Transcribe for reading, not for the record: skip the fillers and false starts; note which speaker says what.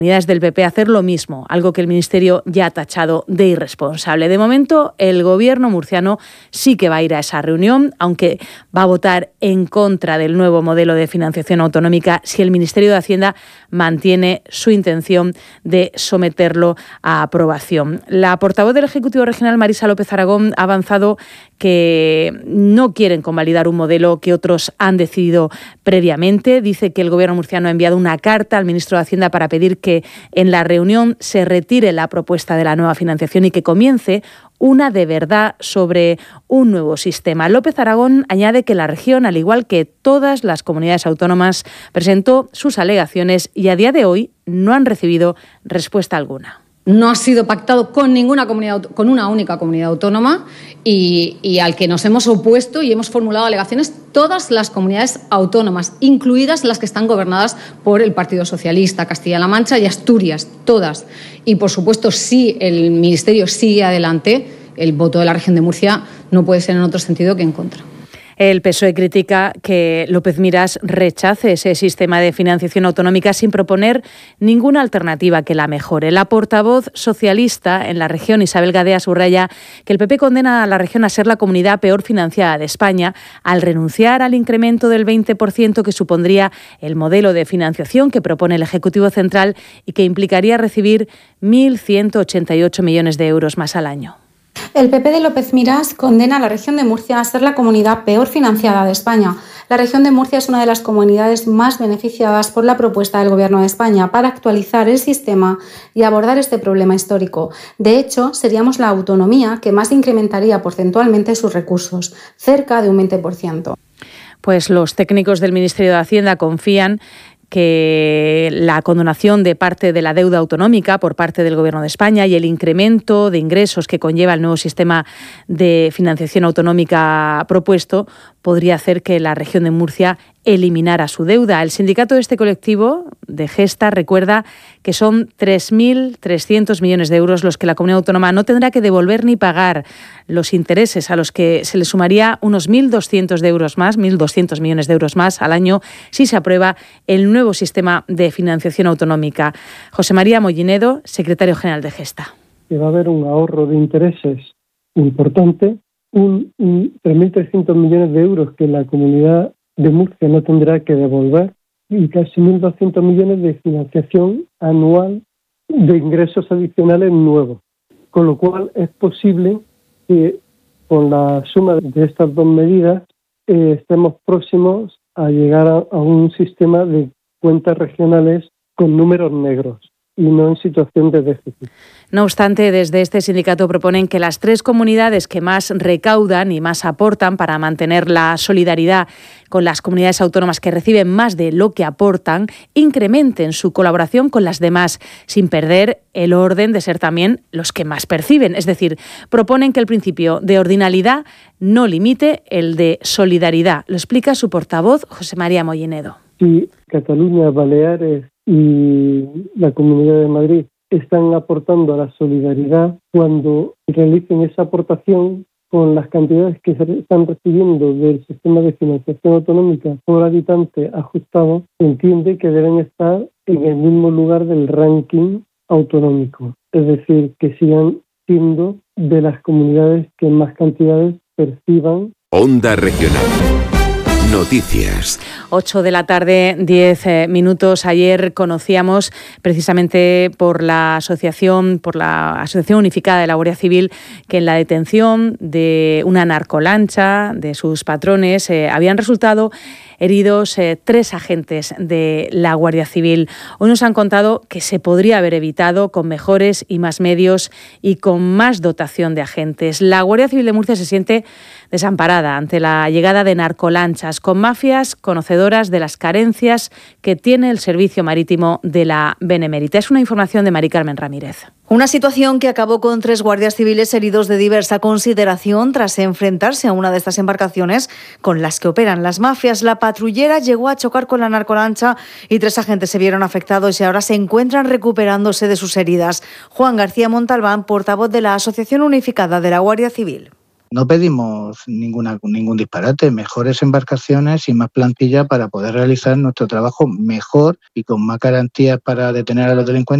Speaker 1: Unidades del PP hacer lo mismo, algo que el Ministerio ya ha tachado de irresponsable. De momento, el Gobierno murciano sí que va a ir a esa reunión, aunque va a votar en contra del nuevo modelo de financiación autonómica si el Ministerio de Hacienda mantiene su intención de someterlo a aprobación. La portavoz del Ejecutivo Regional, Marisa López Aragón, ha avanzado que no quieren convalidar un modelo que otros han decidido previamente. Dice que el Gobierno murciano ha enviado una carta al ministro de Hacienda para pedir que en la reunión se retire la propuesta de la nueva financiación y que comience una de verdad sobre un nuevo sistema. López Aragón añade que la región, al igual que todas las comunidades autónomas, presentó sus alegaciones y a día de hoy no han recibido respuesta alguna.
Speaker 2: No ha sido pactado con ninguna comunidad, con una única comunidad autónoma y al que nos hemos opuesto y hemos formulado alegaciones todas las comunidades autónomas, incluidas las que están gobernadas por el Partido Socialista, Castilla-La Mancha y Asturias, todas. Y, por supuesto, si el Ministerio sigue adelante, el voto de la región de Murcia no puede ser en otro sentido que en contra.
Speaker 1: El PSOE critica que López Miras rechace ese sistema de financiación autonómica sin proponer ninguna alternativa que la mejore. La portavoz socialista en la región, Isabel Gadea, subraya que el PP condena a la región a ser la comunidad peor financiada de España al renunciar al incremento del 20% que supondría el modelo de financiación que propone el Ejecutivo Central y que implicaría recibir 1.188 millones de euros más al año.
Speaker 3: El PP de López Miras condena a la región de Murcia a ser la comunidad peor financiada de España. La región de Murcia es una de las comunidades más beneficiadas por la propuesta del Gobierno de España para actualizar el sistema y abordar este problema histórico. De hecho, seríamos la autonomía que más incrementaría porcentualmente sus recursos, cerca de un 20%.
Speaker 1: Pues los técnicos del Ministerio de Hacienda confían que la condonación de parte de la deuda autonómica por parte del Gobierno de España y el incremento de ingresos que conlleva el nuevo sistema de financiación autonómica propuesto podría hacer que la región de Murcia eliminara su deuda. El sindicato de este colectivo, de Gesta, recuerda que son 3.300 millones de euros los que la comunidad autónoma no tendrá que devolver ni pagar, los intereses a los que se le sumaría unos 1.200 de euros más, 1.200 millones de euros más al año si se aprueba el nuevo sistema de financiación autonómica. José María Mollinedo, secretario general de Gesta.
Speaker 4: Que va a haber un ahorro de intereses importante, 3.300 millones de euros que la comunidad de Murcia no tendrá que devolver y casi 1.200 millones de financiación anual de ingresos adicionales nuevos. Con lo cual es posible que con la suma de estas dos medidas estemos próximos a llegar a un sistema de cuentas regionales con números negros y no en situación de déficit.
Speaker 1: No obstante, desde este sindicato proponen que las tres comunidades que más recaudan y más aportan para mantener la solidaridad con las comunidades autónomas que reciben más de lo que aportan, incrementen su colaboración con las demás, sin perder el orden de ser también los que más perciben. Es decir, proponen que el principio de ordinalidad no limite el de solidaridad. Lo explica su portavoz, José María Mollinedo.
Speaker 4: Si Cataluña, Baleares y la Comunidad de Madrid están aportando a la solidaridad, cuando realicen esa aportación con las cantidades que se están recibiendo del sistema de financiación autonómica por habitante ajustado, se entiende que deben estar en el mismo lugar del ranking autonómico, es decir, que sigan siendo de las comunidades que más cantidades perciban.
Speaker 5: Onda Regional. Noticias.
Speaker 1: 8 de la tarde, 10 minutos. Ayer conocíamos precisamente por la Asociación Unificada de la Guardia Civil que en la detención de una narcolancha de sus patrones habían resultado heridos 3 agentes de la Guardia Civil. Hoy nos han contado que se podría haber evitado con mejores y más medios y con más dotación de agentes. La Guardia Civil de Murcia se siente desamparada ante la llegada de narcolanchas con mafias conocedoras de las carencias que tiene el servicio marítimo de la Benemérita. Es una información de Mari Carmen Ramírez.
Speaker 6: Una situación que acabó con 3 guardias civiles heridos de diversa consideración tras enfrentarse a una de estas embarcaciones con las que operan las mafias. La patrullera llegó a chocar con la narcolancha y 3 agentes se vieron afectados y ahora se encuentran recuperándose de sus heridas. Juan García Montalbán, portavoz de la Asociación Unificada de la Guardia Civil.
Speaker 7: No pedimos ningún disparate, mejores embarcaciones y más plantilla para poder realizar nuestro trabajo mejor y con más garantías para detener a los delincuentes